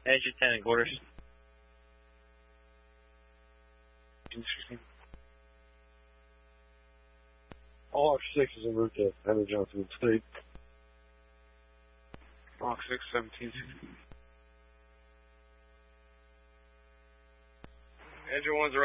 Engine 10 in quarters. All R6 is en route to Henry Johnson State. Block 6, 17. Engine 1's